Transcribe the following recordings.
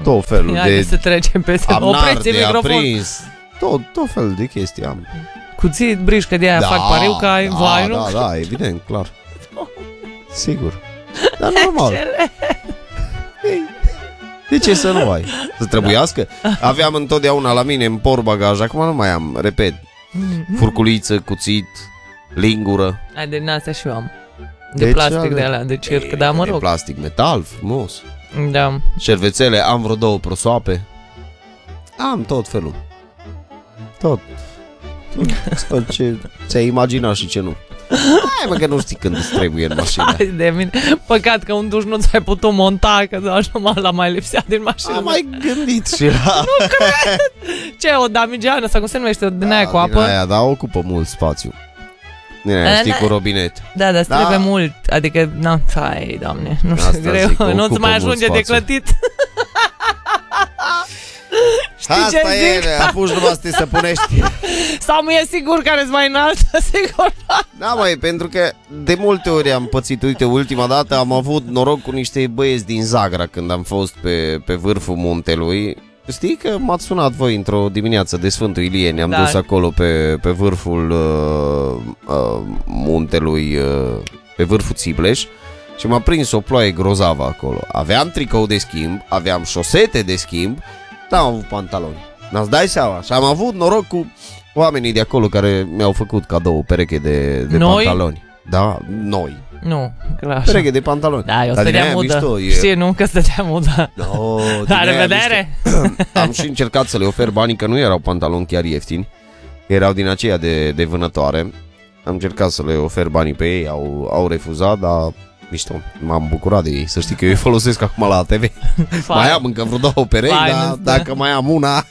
tot felul Hai să trecem peste. Opreți microfon. Tot felul de chestii am. Cuțit, brișcă de aia, fac pariu că ai vai, nu? Da, evident, clar. Sigur. Dar normal. De ce să nu ai? Să trebuiască? Aveam întotdeauna la mine în portbagaj, acum nu mai am, repet. Furculiță, cuțit, lingură. Din astea și eu am. De plastic de alea, de circ, da, mă rog. De plastic, metal, frumos. Da. Șervețele, am vreo 2 prosoape. Am tot felul. Tot ce ți-ai imaginat și ce nu. Hai mă că nu știi când îți trebuie în mașină. Hai de mine. Păcat că un duș nu ți-ai putut monta, că doar numai l-a mai lipsea din mașină. Am mai gândit și la... Nu cred! Ce, o damigeană sau cum se numește? Din aia cu apă? Din aia, da, ocupă mult spațiu. Din aia, știi, cu robinet. Da, dar trebuie mult. Adică, hai, Doamne, nu știu, greu. Nu-ți mai ajunge de clătit. Știi asta ce zic? apuci numai să te săpunești. Sau mi-e sigur care-s mai înalt, sigur. Da, măi, pentru că de multe ori am pățit. Uite, ultima dată am avut noroc cu niște băieți din Zagra când am fost pe vârful muntelui. Știi că m-ați sunat voi într-o dimineață de Sfântul Ilie. Ne-am dus acolo pe vârful muntelui, pe vârful Țibleș. Și m-a prins o ploaie grozavă acolo. Aveam tricou de schimb, aveam șosete de schimb, dar am avut pantaloni. N-ați dai seama? Și am avut noroc cu oamenii de acolo care mi-au făcut cadou o pereche de pantaloni. Da, noi. Nu, clar. Pereche de pantaloni. Da, eu stăteam udă. Știi, nu că stăteam udă. No, la revedere! Am și încercat să le ofer banii, că nu erau pantaloni chiar ieftini. Erau din aceia de vânătoare. Am încercat să le ofer banii pe ei, au refuzat, dar... mișto, m-am bucurat de ei. Să știi că eu îi folosesc acum la TV. Mai am încă vreo 2 perechi, dar dacă mai am una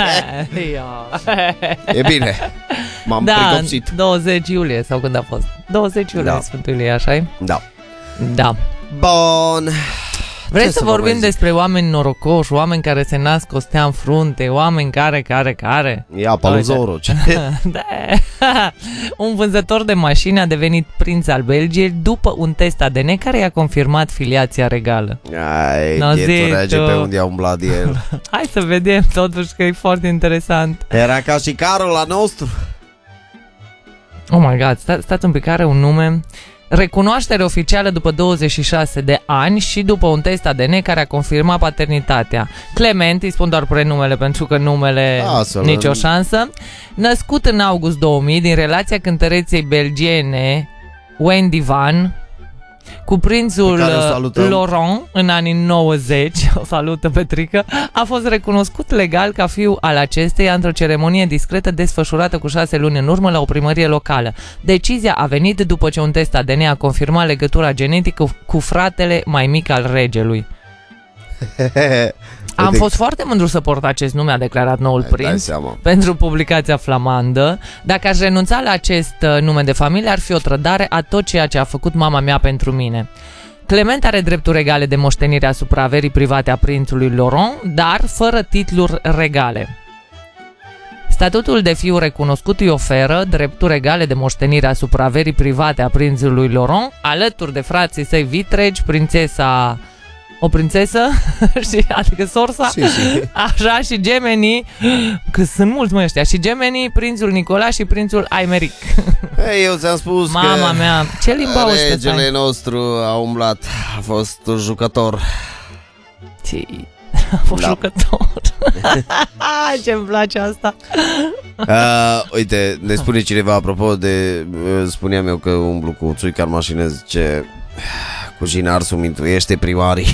e bine. M-am pregătit. 20 iulie sau când a fost? 20 iulie, Sfântul Ilie, așa-i? Da. Bun. Vrei să vorbim despre oameni norocoși, oameni care se nasc cu o stea în frunte, oameni care? Ia, Paluzoro. Da. Un vânzător de mașini a devenit prinț al Belgiei după un test ADN care i-a confirmat filiația regală. Rege pe unde a umblat el. Hai să vedem totuși că e foarte interesant. Era ca și carul la nostru. Oh my god, stați un pic, are un nume... Recunoaștere oficială după 26 de ani și după un test ADN care a confirmat paternitatea. Clement, îi spun doar prenumele pentru că numele nicio șansă. Născut în august 2000 din relația cântăreței belgiene Wendy Van cu prințul Laurent în anii 90, o salută Petrică, a fost recunoscut legal ca fiu al acesteia într-o ceremonie discretă desfășurată cu 6 luni în urmă la o primărie locală. Decizia a venit după ce un test ADN a confirmat legătura genetică cu fratele mai mic al regelui. Am fost foarte mândru să port acest nume, a declarat noul prinț pentru publicația flamandă. Dacă aș renunța la acest nume de familie, ar fi o trădare a tot ceea ce a făcut mama mea pentru mine. Clement are drepturi regale de moștenire asupra averii private a prințului Laurent, dar fără titluri regale. Statutul de fiu recunoscut îi oferă drepturi egale de moștenire asupra averii private a prințului Laurent, alături de frații săi vitregi, prințesa... O prințesă, adică sorsa, așa, și gemenii, că sunt mulți mă ăștia, și gemenii, prințul Nicola și prințul Aimeric. Eu ți-am spus mama mea, ce limba auzi? Regele nostru a umblat, a fost un jucător. A fost jucător. Ce-mi place asta. Uite, ne spune cineva, apropo de, spuneam eu că umblu cu țuica în mașină, zice... Cugina Arsu mintuiește primarii.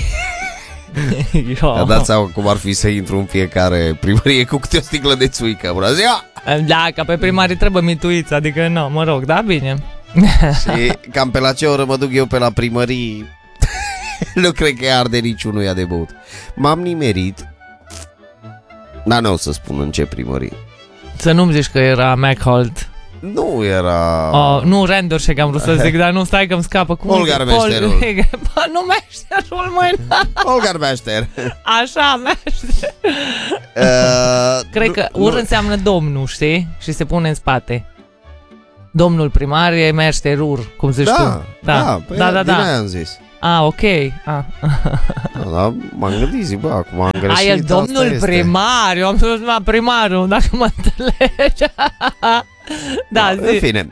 A dat seama cum ar fi să intru în fiecare primărie cu câte o sticlă de țuică. Bună ziua! Da, ca pe primarii trebuie mituiți, adică nu, mă rog, da, bine. Și cam pe la ce oră mă duc eu pe la primării. Nu cred că arde niciunuia de băut. M-am nimerit. Dar nu o să spun în ce primărie. Să nu-mi zici că era McHolt. Nu era... nu, Rendershek am vrut să zic, dar nu, stai că-mi scapă. Olgar Meșterul. Nu Meșterul, măi. Olgar Meșter. Așa, Meșter. Cred că Ur înseamnă domnul, știi? Și se pune în spate. Domnul primar e Meșter Ur, cum zici tu. Da. Din aia am zis. Ok. Da, m-am gândit, zic, bă, acum am greșit. El domnul asta primar, eu am spus primarul, dacă mă înțelegi. Da, zi. În fine.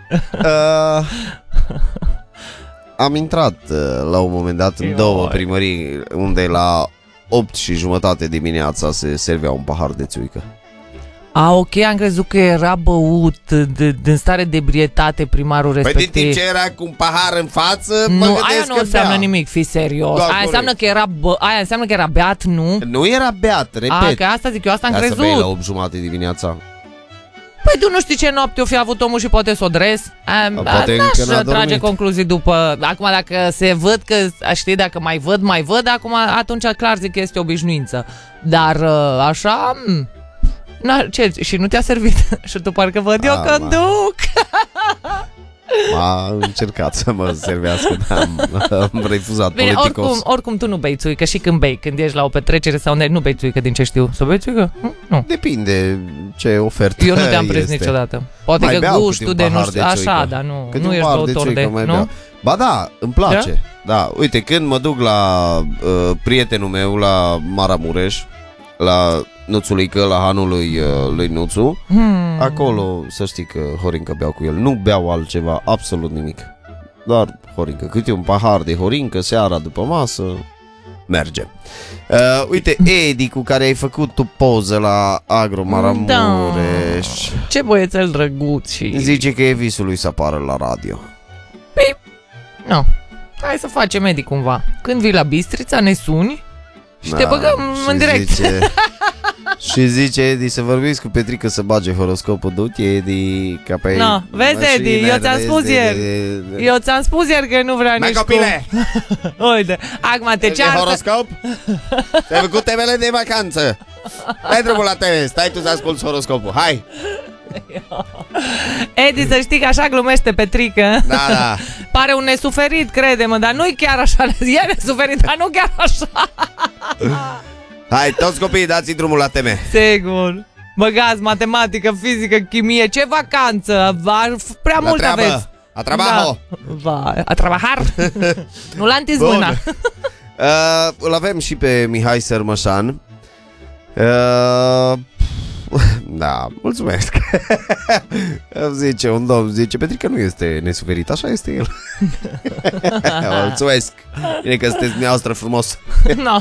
Am intrat la un moment dat în două primării unde la 8:30 dimineața se servea un pahar de țuică. Ok, am crezut că era băut din stare de ebrietate primarul respectiv. Păi din timp ce era cu un pahar în față, nu, aia nu înseamnă nimic, fi serios. Da, aia înseamnă că era beat, nu? Nu era beat, repet. Că asta zic eu, asta am crezut. Să bei la 8:30 dimineața. Păi tu nu știi ce noapte o fi avut omul și poate să o dres? Poate încă n-a trage dormit. concluzii după. Acum dacă se văd că, știi, dacă mai văd, acum atunci clar zic că este obișnuință. Dar așa... ce? Și nu te-a servit? Și tu parcă văd eu că duc. M-a încercat să mă servească, dar am refuzat. Bine, politicos. oricum tu nu bei țuică și când bei, când ești la o petrecere sau unde nu bei țuică, din ce știu. Să bei țuică? Nu. Depinde ce ofertă. Eu nu te-am prins este. niciodată. Poate mai că gustul de nu știu, așa, dar nu ești băutor de, nu? Beau. Ba da, îmi place. Da, uite, când mă duc la prietenul meu la Maramureș, la Nuțulică, la hanul lui Nuțu, acolo să știi că horincă beau cu el. Nu beau altceva, absolut nimic. Doar horincă. Câte un pahar de horincă seara după masă, merge. Uite, Edi, cu care ai făcut tu poză la Agro Maramureș, ce băiețel drăguț și... zice că e visul lui să apară la radio. Păi, nu. Hai să facem, Edi, cumva. Când vii la Bistrița, ne suni și te băgăm în direct. Și zice Edi să vorbiți cu Petrică să bage horoscopul. Du-te, Edi, ca pe... No, vezi, Edi, eu ți-am spus ieri. Eu ți-am spus ieri că nu vrea nici copile! Uite, acum te ceartă. Horoscop? Te-ai făcut temele de vacanță. Dai drumul la TV, stai tu să asculti horoscopul, hai! Edi, să știi că așa glumește Petrică. Da. Pare un nesuferit, crede-mă, dar nu-i chiar așa. E nesuferit, dar nu chiar așa. Hai, toți copiii, dați drumul la TV. Sigur. Băgați matematică, fizică, chimie. Ce vacanță? Prea la mult treabă. aveți. A trabajo. Da. A trabajar. Nu l-a întins mâna. Îl avem și pe Mihai Sărmășan. Da, mulțumesc. Zice un domn, zice Petrică nu este nesuferit, așa este el. Mulțumesc. Bine că sunteți dumneavoastră frumos. No.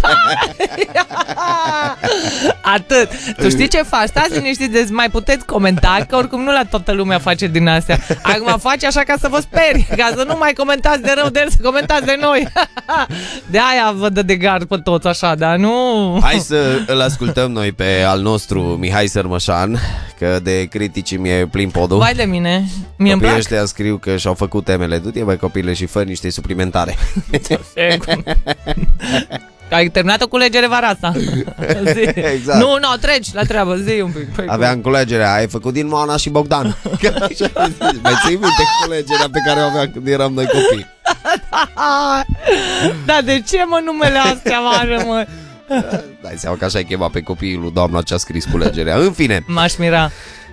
Atât. Tu știi ce faci? Stați liniștiți, mai puteți comenta, că oricum nu la toată lumea face din astea. Acum faci așa ca să vă speri, ca să nu mai comentați de rău de el, să comentați de noi. De aia vă dă de gard pe toți așa, dar nu. Hai să îl ascultăm noi pe al nostru Mihai Sărmășan, că de critici mi-e plin podul. Vai de mine, mie-mi plac. Ăștia scriu că și-au făcut temele. Du-te, băi, copile, și fă niște suplimentare. Ai terminat o culegere vara asta. Exact. Nu, treci la treabă, zi un pic. Păi, aveam culegerea, ai făcut din Moana și Bogdan. Mai ții minte culegerea pe care o aveam când eram noi copii? Da, de ce numele astea mare, mă? Dai seama că așa ai chemat pe copiii lui doamna ce a scris culegerea. În fine, m-aș mira.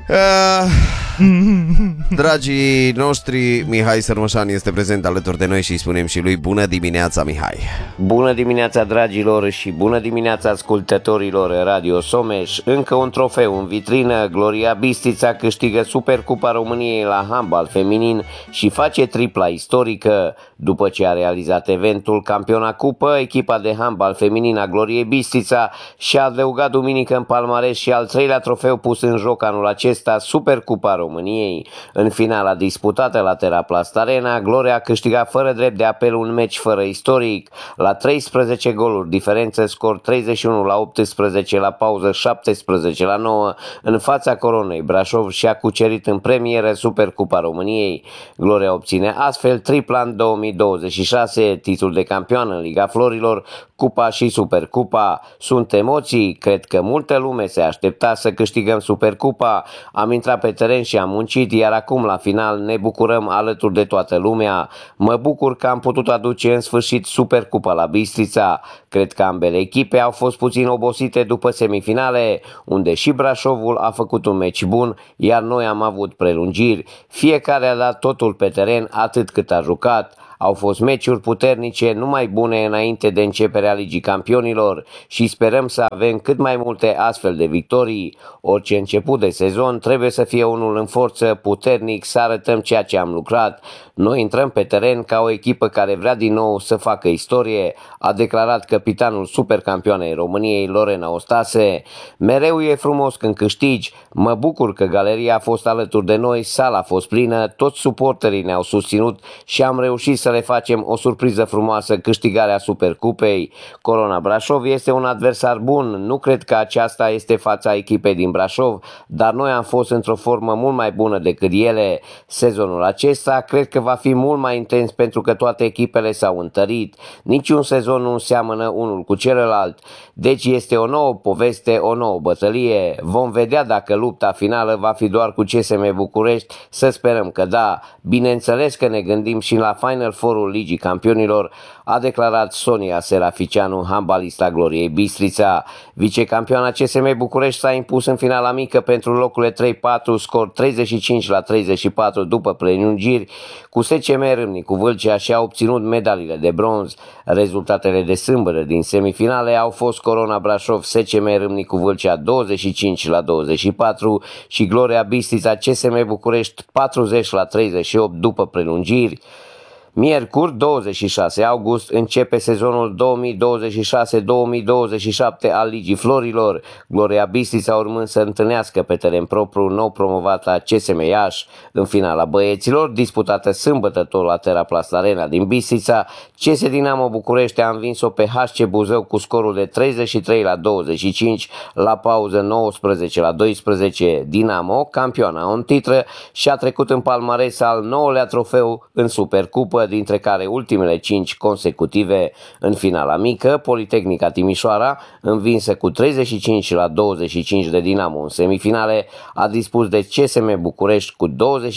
Dragii noștri, Mihai Sărmășan este prezent alături de noi și îi spunem și lui bună dimineața, Mihai. Bună dimineața, dragilor, și bună dimineața ascultătorilor Radio Someș. Încă un trofeu în vitrină. Gloria Bistrița câștigă Supercupa României la handbal feminin și face tripla istorică. După ce a realizat eventul Campiona Cupă, echipa de handbal feminin a Gloriei Bistrița și-a adăugat duminică în palmares și al treilea trofeu pus în joc anul acesta, Supercupa României. În finala disputată la Teraplast Arena, Gloria a câștigat fără drept de apel un meci fără istoric. La 13 goluri, diferență scor 31-18 la pauză, 17-9 în fața Coronei Brașov și a cucerit în premieră Supercupa României. Gloria obține astfel tripla în 2026, titlul de campioană în Liga Florilor, Cupa și Supercupa. Sunt emoții, cred că multă lume se aștepta să câștigăm Supercupa. Am intrat pe teren și am muncit, iar acum la final ne bucurăm alături de toată lumea. Mă bucur că am putut aduce în sfârșit Supercupa la Bistrița. Cred că ambele echipe au fost puțin obosite după semifinale, unde și Brașovul a făcut un meci bun, iar noi am avut prelungiri. Fiecare a dat totul pe teren atât cât a jucat. Au fost meciuri puternice, numai bune înainte de începerea Ligii Campionilor și sperăm să avem cât mai multe astfel de victorii. Orice început de sezon trebuie să fie unul în forță, puternic, să arătăm ceea ce am lucrat. Noi intrăm pe teren ca o echipă care vrea din nou să facă istorie, a declarat capitanul supercampioanei României, Lorena Ostase. Mereu e frumos când câștigi, mă bucur că galeria a fost alături de noi, sala a fost plină, toți suporterii ne-au susținut și am reușit să le facem o surpriză frumoasă, câștigarea Supercupei. Corona Brașov este un adversar bun, nu cred că aceasta este fața echipei din Brașov, dar noi am fost într-o formă mult mai bună decât ele. Sezonul acesta cred că va fi mult mai intens pentru că toate echipele s-au întărit. Niciun sezon nu seamănă unul cu celălalt. Deci este o nouă poveste, o nouă bătălie. Vom vedea dacă lupta finală va fi doar cu CSM București, să sperăm că da. Bineînțeles că ne gândim și la Final Four-ul Ligii Campionilor, a declarat Sonia Seraficianu, handbalista Gloriei Bistrița. Vicecampioana CSM București s-a impus în finala mică pentru locurile 3-4, scor 35-34 după prelungiri, cu SCM Râmnicu Vâlcea și a obținut medaliile de bronz. Rezultatele de sâmbătă din semifinale au fost Corona Brașov SCM Râmnicu Vâlcea 25-24 și Gloria Bistrița CSM București 40-38 după prelungiri. Miercuri, 26 august, începe sezonul 2026-2027 al Ligii Florilor, Gloria Bistrița urmând să întâlnească pe teren propriu nou promovata CSM Iași. În finala băieților, disputată sâmbătă tot la Teraplast Arena din Bistrița, CS Dinamo București a învins-o pe HC Buzău cu scorul de 33-25, la pauză 19-12. Dinamo, campioana în titră, și-a trecut în palmares al 9-lea trofeu în Supercupă, dintre care ultimele 5 consecutive. În finala mică, Politehnica Timișoara, învinsă cu 35-25 de Dinamo în semifinale, a dispus de CSM București cu 25-23,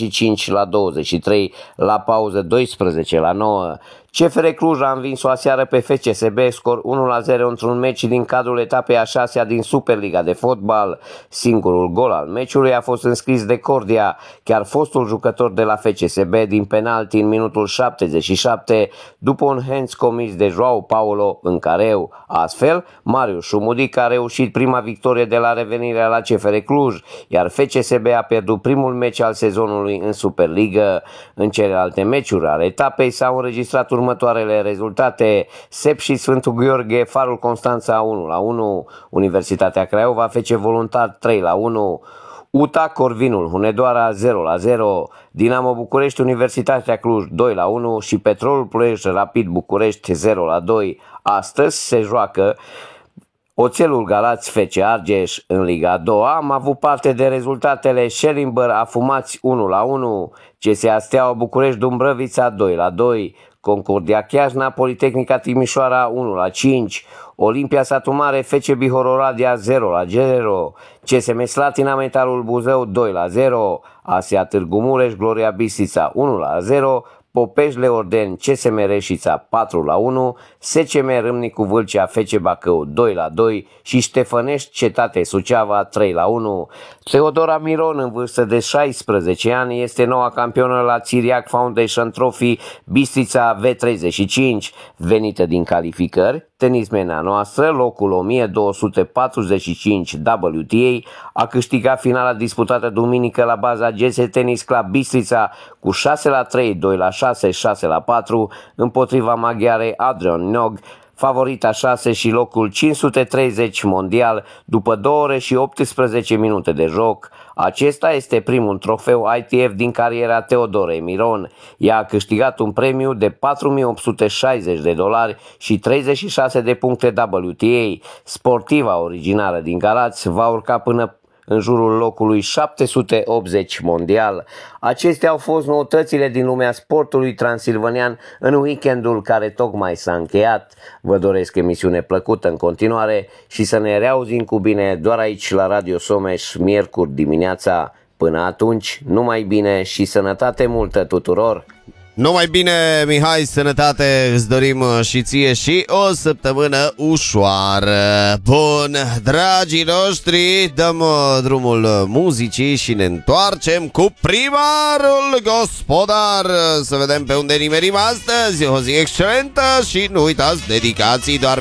la pauză 12-9. CFR Cluj a învins-o aseară pe FCSB, scor 1-0 într-un meci din cadrul etapei a 6-a din Superliga de fotbal. Singurul gol al meciului a fost înscris de Cordia, chiar fostul jucător de la FCSB, din penalti în minutul 77, după un hands comis de Joao Paulo în careu. Astfel, Marius Șumudic a reușit prima victorie de la revenirea la CFR Cluj, iar FCSB a pierdut primul meci al sezonului în Superliga. În celelalte meciuri ale etapei s-au înregistrat următoarele rezultate: Sep și Sfântul Gheorghe, Farul Constanța 1-1, Universitatea Craiova FC Voluntar 3-1, UTA Corvinul Hunedoara 0-0, Dinamo București Universitatea Cluj 2-1 și Petrolul Ploiești Rapid București 0-2. Astăzi se joacă Oțelul Galați FC Argeș în Liga a doua. Am avut parte de rezultatele Schellimber Afumați 1-1, CSA Steaua București Dumbrăvița 2-2, Concordia Chiajna Politehnica Timișoara 1-5, Olimpia Satu Mare FC Bihor Oradea 0-0, CSM Slatina Metalul Buzău 2-0, Asia Târgu Mureș Gloria Bistrița 1-0, Popești Leorden CSM Reșița 4-1, SCM Râmnicu Vâlcea FC Bacău 2-2 și Ștefănești Cetate Suceava 3-1. Teodora Miron, în vârstă de 16 ani, este noua campionă la Țiriac Foundation Trophy Bistrița V35, venită din calificări. Tenismena noastră, locul 1245 WTA, a câștigat finala disputată duminică la baza GS Tennis Club Bistrița cu 6-3, 2-6, 6-4 împotriva maghiarei Adrian Nog, favorita 6 și locul 530 mondial, după 2 ore și 18 minute de joc. Acesta este primul trofeu ITF din cariera Teodorei Miron. Ea a câștigat un premiu de $4.860 și 36 de puncte WTA. Sportiva originară din Galați va urca până în jurul locului 780 mondial. Acestea au fost noutățile din lumea sportului transilvanian în weekendul care tocmai s-a încheiat. Vă doresc emisiune plăcută în continuare și să ne reauzim cu bine doar aici la Radio Someș, miercuri dimineața. Până atunci, numai bine și sănătate multă tuturor! Numai bine, Mihai, sănătate îți dorim și ție și o săptămână ușoară. Bun, dragii noștri, dăm drumul muzicii și ne întoarcem cu primarul gospodar. Să vedem pe unde nimerim astăzi. O zi excelentă și nu uitați, dedicații doar